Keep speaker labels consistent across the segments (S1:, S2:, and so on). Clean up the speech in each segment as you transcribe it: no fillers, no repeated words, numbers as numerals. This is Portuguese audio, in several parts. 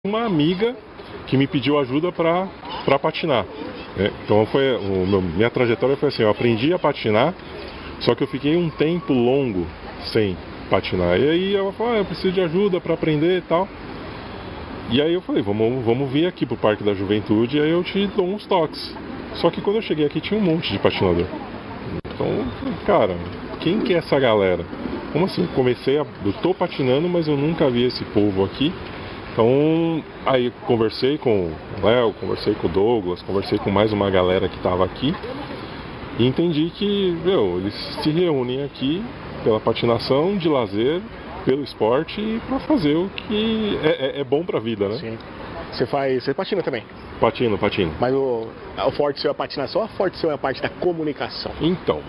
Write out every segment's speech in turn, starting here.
S1: uma amiga que me pediu ajuda para patinar. Então minha trajetória foi assim, eu aprendi a patinar, só que eu fiquei um tempo longo sem patinar. E aí ela falou, eu preciso de ajuda para aprender e tal. E aí eu falei, vamos vir aqui pro Parque da Juventude e aí eu te dou uns toques. Só que quando eu cheguei aqui tinha um monte de patinador. Então eu falei, cara, quem que é essa galera? Como assim? Eu tô patinando, mas eu nunca vi esse povo aqui. Então, aí conversei com o Léo, conversei com o Douglas, conversei com mais uma galera que estava aqui e entendi que, eles se reúnem aqui pela patinação, de lazer, pelo esporte e para fazer o que é bom para a vida, né?
S2: Sim. Você patina também?
S1: Patino.
S2: Mas o forte seu é a patinação ou o forte seu é a parte da comunicação?
S1: Então,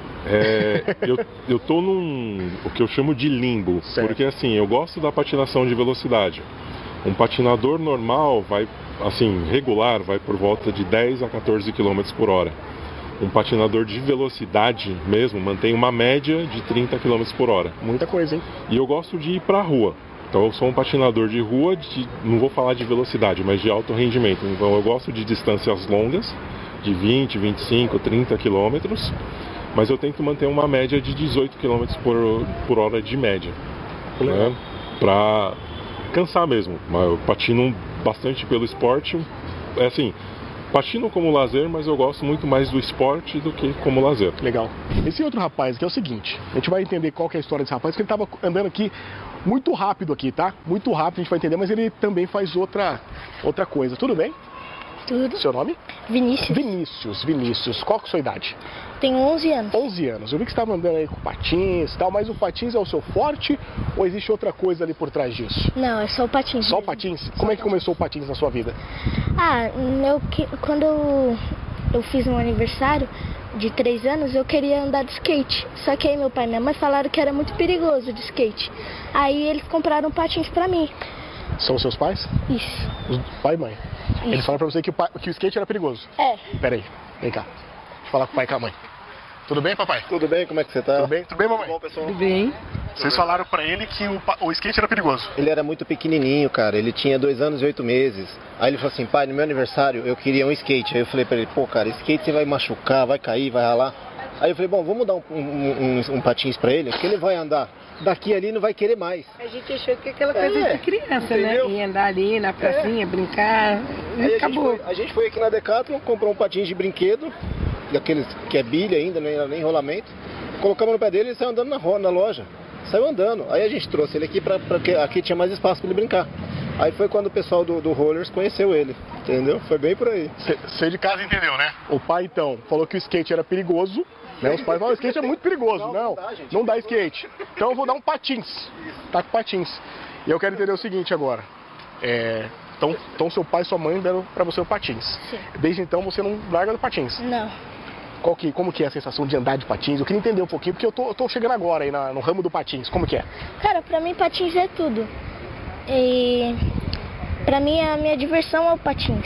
S1: eu tô o que eu chamo de limbo,
S2: certo.
S1: Porque assim, eu gosto da patinação de velocidade. Um patinador normal regular, vai por volta de 10 a 14 km por hora. Um patinador de velocidade mesmo mantém uma média de 30 km por hora.
S2: Muita coisa, hein?
S1: E eu gosto de ir pra rua. Então eu sou um patinador de rua, não vou falar de velocidade, mas de alto rendimento. Então eu gosto de distâncias longas, de 20, 25, 30 km. Mas eu tento manter uma média de 18 km por hora de média. Né? Pra cansar mesmo, mas eu patino bastante pelo esporte, patino como lazer, mas eu gosto muito mais do esporte do que como lazer.
S2: Legal. Esse outro rapaz aqui é o seguinte, a gente vai entender qual que é a história desse rapaz, porque ele estava andando aqui muito rápido aqui, tá? Muito rápido, a gente vai entender, mas ele também faz outra coisa, tudo bem?
S3: Tudo.
S2: Seu nome?
S3: Vinícius.
S2: Vinícius, qual que é a sua idade?
S3: Tenho 11 anos.
S2: 11 anos. Eu vi que você estava andando aí com patins e tal, mas o patins é o seu forte ou existe outra coisa ali por trás disso?
S3: Não, é só o patins.
S2: Só o patins? Como é que começou o patins na sua vida?
S3: Quando eu fiz um aniversário de 3 anos, eu queria andar de skate. Só que aí meu pai e minha mãe falaram que era muito perigoso de skate. Aí eles compraram patins pra mim.
S2: São seus pais?
S3: Isso.
S2: Pai e mãe?
S3: Isso.
S2: Eles falaram pra você que o skate era perigoso?
S3: É.
S2: Peraí, vem cá. Deixa eu falar com o pai e com a mãe. Tudo bem, papai?
S4: Tudo bem, como é que você tá?
S2: Tudo bem, mamãe?
S4: Tudo bom, pessoal?
S3: Tudo bem.
S2: Vocês falaram pra ele que o skate era perigoso?
S4: Ele era muito pequenininho, cara. Ele tinha 2 anos e 8 meses. Aí ele falou assim, pai, no meu aniversário eu queria um skate. Aí eu falei pra ele, pô, cara, skate você vai machucar, vai cair, vai ralar. Aí eu falei, bom, vamos dar um patins pra ele, que ele vai andar daqui ali e não vai querer mais.
S5: A gente achou que aquela coisa de criança,
S4: entendeu?
S5: né? Ia andar ali na pracinha, brincar, e acabou.
S4: A gente foi aqui na Decathlon, comprou um patins de brinquedo, daqueles que é bilha ainda, nem enrolamento. Colocamos no pé dele e ele saiu andando na loja. Saiu andando. Aí a gente trouxe ele aqui porque aqui tinha mais espaço para ele brincar. Aí foi quando o pessoal do Rollers conheceu ele, entendeu? Foi bem por aí.
S2: Você de casa entendeu, né? O pai, então, falou que o skate era perigoso, né? Os pais falaram, o skate é muito perigoso. Não dá skate. Então eu vou dar um patins. Tá com patins. E eu quero entender o seguinte agora. Então seu pai e sua mãe deram pra você o patins.
S3: Sim.
S2: Desde então você não larga do patins.
S3: Não.
S2: Como que é a sensação de andar de patins? Eu queria entender um pouquinho, porque eu tô chegando agora aí no ramo do patins. Como que é?
S3: Cara, pra mim patins é tudo. E pra mim a minha diversão é o patins.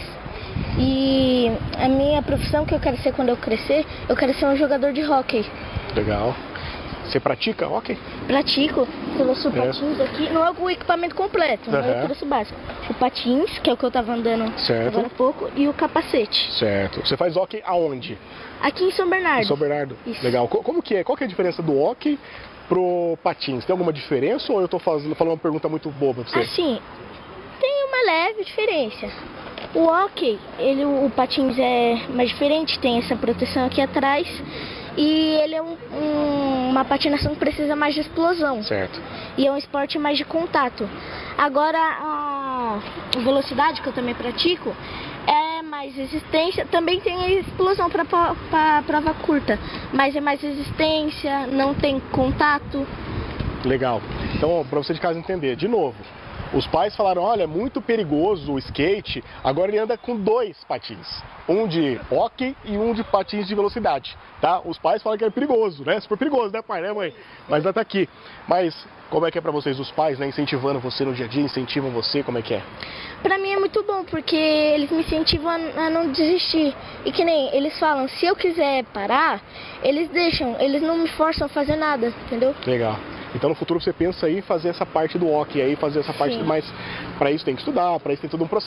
S3: E a minha profissão que eu quero ser quando eu crescer, eu quero ser um jogador de hóquei.
S2: Legal. Você pratica hóquei?
S3: Pratico pelos patins aqui, não é o equipamento completo, não é o preço básico. O patins, que é o que eu tava andando agora há pouco, e o capacete.
S2: Certo. Você faz hóquei aonde?
S3: Aqui em São Bernardo.
S2: Em São Bernardo?
S3: Isso.
S2: Legal. Como que é? Qual que é a diferença do hóquei pro patins? Tem alguma diferença ou eu tô falando uma pergunta muito boba pra você?
S3: Assim, tem uma leve diferença. O hóquei, o patins é mais diferente, tem essa proteção aqui atrás. E ele é uma patinação que precisa mais de explosão.
S2: Certo.
S3: E é um esporte mais de contato. Agora, a velocidade, que eu também pratico, é mais resistência. Também tem a explosão para prova curta. Mas é mais resistência, não tem contato.
S2: Legal. Então, para você de casa entender, de novo. Os pais falaram, olha, é muito perigoso o skate, agora ele anda com 2 patins. Um de hóquei e um de patins de velocidade, tá? Os pais falam que é perigoso, né? Super perigoso, né, pai, né, mãe? Mas ainda tá aqui. Mas como é que é pra vocês, os pais, né? Incentivando você no dia a dia, incentivam você, como é que é?
S3: Pra mim é muito bom, porque eles me incentivam a não desistir. E que nem eles falam, se eu quiser parar, eles deixam, eles não me forçam a fazer nada, entendeu?
S2: Legal. Então no futuro você pensa aí em fazer essa parte do hóquei aí, fazer essa parte mais Para isso tem que estudar, para isso tem todo um processo.